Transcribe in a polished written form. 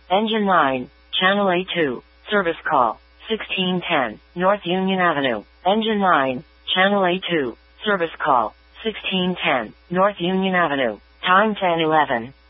Engine 9, Channel A2, service call, 1610, North Union Avenue. Engine 9, Channel A2, service call, 1610, North Union Avenue. Time 10:11.